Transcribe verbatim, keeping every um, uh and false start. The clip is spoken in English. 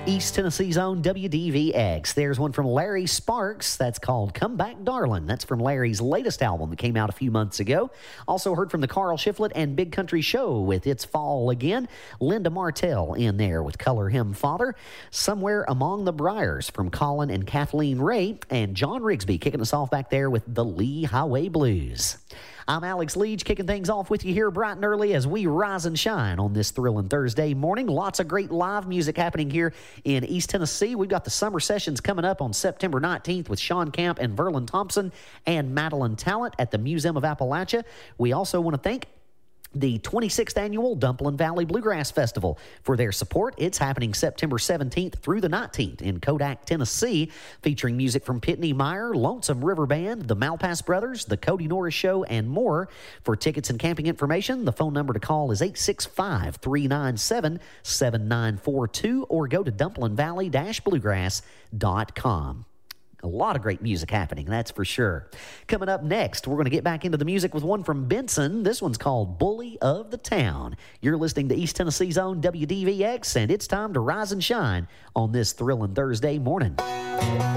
East Tennessee's own W D V X. There's one from Larry Sparks that's called Come Back Darlin'. That's from Larry's latest album that came out a few months ago. Also heard from the Carl Shiflett and Big Country Show with It's Fall Again. Linda Martell in there with Color Him Father. Somewhere Among the Briars from Colin and Kathleen Ray. And John Rigsby kicking us off back there with the Lee Highway Blues. I'm Alex Leach, kicking things off with you here bright and early as we rise and shine on this thrilling Thursday morning. Lots of great live music happening here in East Tennessee. We've got the summer sessions coming up on September nineteenth with Sean Camp and Verlin Thompson and Madeline Talent at the Museum of Appalachia. We also want to thank the twenty-sixth Annual Dumpling Valley Bluegrass Festival for their support. It's happening September seventeenth through the nineteenth in Kodak, Tennessee, featuring music from Pitney Meyer, Lonesome River Band, the Malpass Brothers, the Cody Norris Show, and more. For tickets and camping information, the phone number to call is eight six five, three nine seven, seven nine four two or go to dumpling valley dash bluegrass dot com. A lot of great music happening, that's for sure. Coming up next, we're going to get back into the music with one from Benson. This one's called Bully of the Town. You're listening to East Tennessee's own W D V X, and it's time to rise and shine on this thrilling Thursday morning.